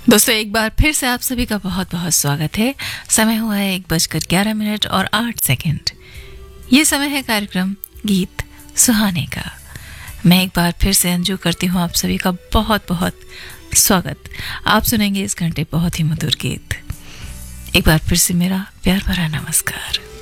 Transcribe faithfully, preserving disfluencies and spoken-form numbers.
दोस्तों एक बार फिर से आप सभी का बहुत बहुत स्वागत है। समय हुआ है एक बजकर ग्यारह मिनट और आठ सेकंड। ये समय है कार्यक्रम गीत सुहाने का। मैं एक बार फिर से अंजू करती हूँ आप सभी का बहुत बहुत स्वागत। आप सुनेंगे इस घंटे बहुत ही मधुर गीत। एक बार फिर से मेरा प्यार भरा नमस्कार।